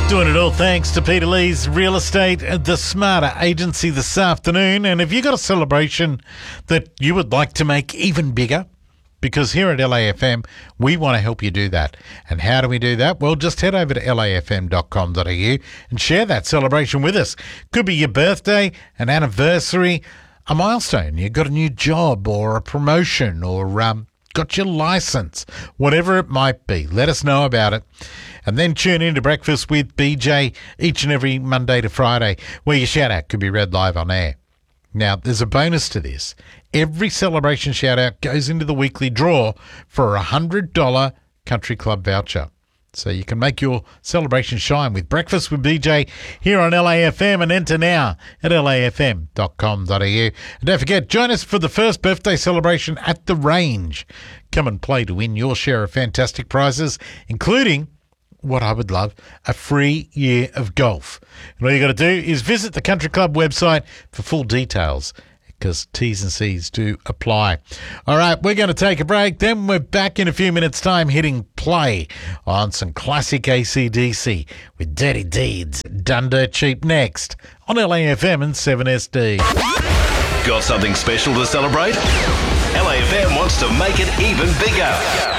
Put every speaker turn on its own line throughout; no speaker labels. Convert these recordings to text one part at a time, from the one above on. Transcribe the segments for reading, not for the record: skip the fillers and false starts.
Doing it all thanks to Peter Lee's Real Estate, the Smarter Agency this afternoon. And if you've got a celebration that you would like to make even bigger, because here at LAFM, we want to help you do that. And how do we do that? Well, just head over to lafm.com.au and share that celebration with us. Could be your birthday, an anniversary, a milestone. You got a new job or a promotion or got your license, whatever it might be. Let us know about it. And then tune in to Breakfast with BJ each and every Monday to Friday, where your shout-out could be read live on air. Now, there's a bonus to this. Every celebration shout-out goes into the weekly draw for a $100 Country Club voucher. So you can make your celebration shine with Breakfast with BJ here on LAFM, and enter now at lafm.com.au. And don't forget, join us for the first birthday celebration at The Range. Come and play to win your share of fantastic prizes, including what I would love, a free year of golf. And all you got to do is visit the Country Club website for full details, because T's and C's do apply. All right, we're going to take a break. Then we're back in a few minutes' time hitting play on some classic AC/DC with Dirty Deeds, Done Dirt Cheap next on LAFM and 7SD.
Got something special to celebrate? LAFM wants to make it even bigger.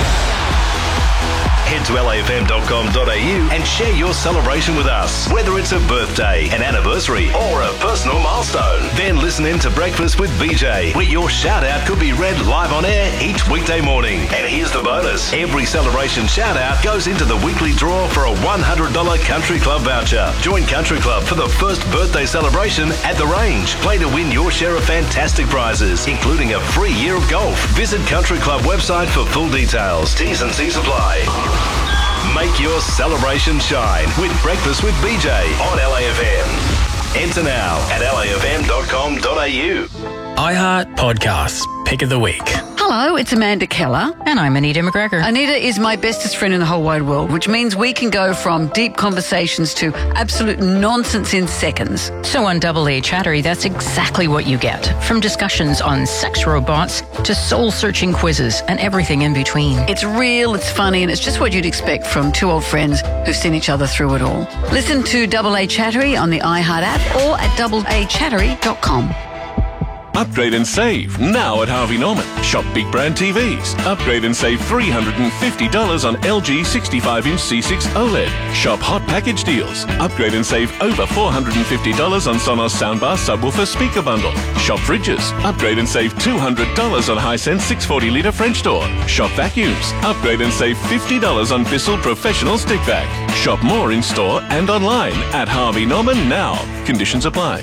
Head to lafm.com.au and share your celebration with us, whether it's a birthday, an anniversary, or a personal milestone. Then listen in to Breakfast with BJ, where your shout-out could be read live on air each weekday morning. And here's the bonus. Every celebration shout-out goes into the weekly draw for a $100 Country Club voucher. Join Country Club for the first birthday celebration at The Range. Play to win your share of fantastic prizes, including a free year of golf. Visit Country Club website for full details. T's and C's apply. Make your celebration shine with Breakfast with BJ on LAFM. Enter now at lafm.com.au.
iHeart Podcasts, Pick of the Week.
Hello, it's Amanda Keller.
And I'm Anita McGregor.
Anita is my bestest friend in the whole wide world, which means we can go from deep conversations to absolute nonsense in seconds.
So on Double A Chattery, that's exactly what you get. From discussions on sex robots to soul-searching quizzes and everything in between.
It's real, it's funny, and it's just what you'd expect from two old friends who've seen each other through it all. Listen to Double A Chattery on the iHeart app or at doubleachattery.com.
Upgrade and save now at Harvey Norman. Shop big brand TVs. Upgrade and save $350 on LG 65-inch C6 OLED. Shop hot package deals. Upgrade and save over $450 on Sonos soundbar subwoofer speaker bundle. Shop fridges. Upgrade and save $200 on Hisense 640-litre French door. Shop vacuums. Upgrade and save $50 on Bissell Professional Stick Vac. Shop more in store and online at Harvey Norman now. Conditions apply.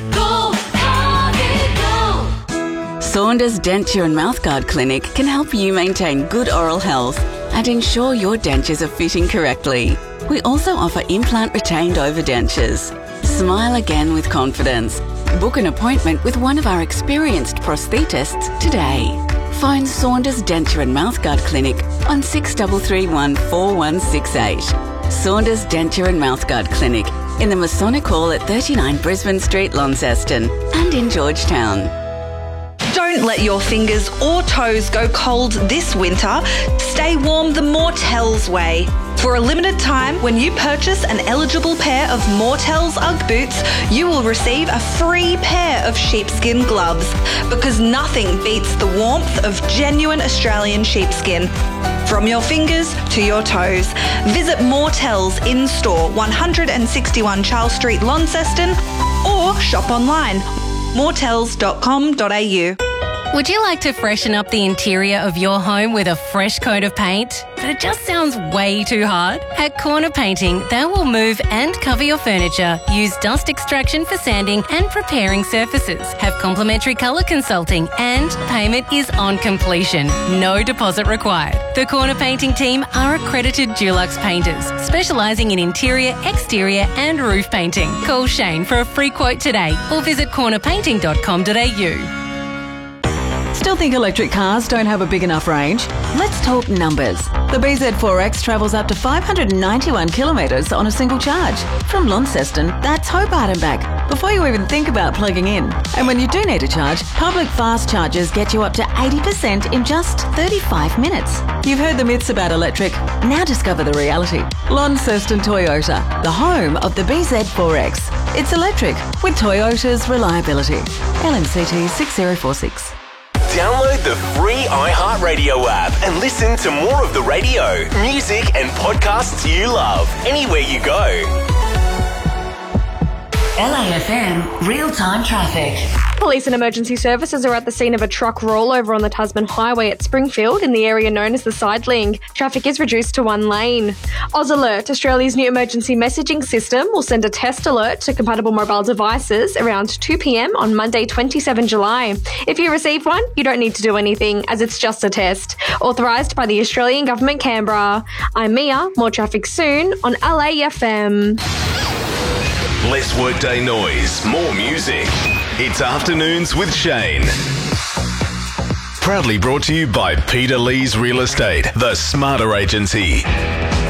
Saunders Denture and Mouthguard Clinic can help you maintain good oral health and ensure your dentures are fitting correctly. We also offer implant retained overdentures. Smile again with confidence. Book an appointment with one of our experienced prosthetists today. Phone Saunders Denture and Mouthguard Clinic on 6331 4168. Saunders Denture and Mouthguard Clinic in the Masonic Hall at 39 Brisbane Street, Launceston, and in Georgetown.
Don't let your fingers or toes go cold this winter. Stay warm the Mortels way. For a limited time, when you purchase an eligible pair of Mortels Ugg boots, you will receive a free pair of sheepskin gloves, because nothing beats the warmth of genuine Australian sheepskin. From your fingers to your toes. Visit Mortels in store, 161 Charles Street, Launceston, or shop online, mortels.com.au.
Would you like to freshen up the interior of your home with a fresh coat of paint? But it just sounds way too hard? At Corner Painting, they will move and cover your furniture, use dust extraction for sanding and preparing surfaces, have complimentary colour consulting, and payment is on completion. No deposit required. The Corner Painting team are accredited Dulux painters, specialising in interior, exterior and roof painting. Call Shane for a free quote today or visit cornerpainting.com.au.
Still think electric cars don't have a big enough range? Let's talk numbers. The BZ4X travels up to 591 kilometres on a single charge. From Launceston, that's Hobart and back, before you even think about plugging in. And when you do need a charge, public fast chargers get you up to 80% in just 35 minutes. You've heard the myths about electric. Now discover the reality. Launceston Toyota, the home of the BZ4X. It's electric with Toyota's reliability. LMCT 6046.
Download the free iHeartRadio app and listen to more of the radio, music and podcasts you love anywhere you go.
LAFM real-time traffic.
Police and emergency services are at the scene of a truck rollover on the Tasman Highway at Springfield in the area known as the Sideling. Traffic is reduced to one lane. Oz Alert, Australia's new emergency messaging system, will send a test alert to compatible mobile devices around 2 p.m. on Monday, 27 July. If you receive one, you don't need to do anything as it's just a test. Authorised by the Australian Government, Canberra. I'm Mia. More traffic soon on LAFM.
Less workday noise, more music. It's Afternoons with Shane. Proudly brought to you by Peter Lee's Real Estate, the smarter agency.